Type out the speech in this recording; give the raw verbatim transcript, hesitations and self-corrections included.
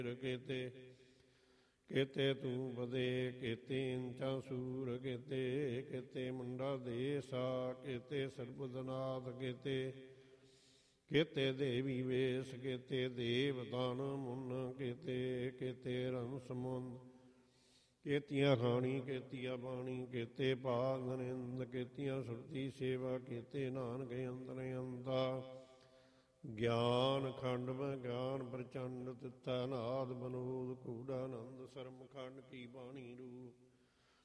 केते केते तू बदे केते इंचा सूर केते केते मुंडा देसा केते सर्वदनाथ केते केते देवी वेश केते देवतान मुन केते केते रंस मुंद केतियां खानी केतिया बाणी केते पाग निंद केतियां सुरती सेवा केते नानक अंतर अंता ਗਿਆਨ ਖੰਡ ਮੈਂ ਗਿਆਨ ਪ੍ਰਚੰਡ ਤਿੱਥੈ ਨਾਦ ਬਨੋਦ ਕੂੜਾਨੰਦ ਸਰਮ ਖੰਡ ਕੀ ਬਾਣੀ ਰੂਪ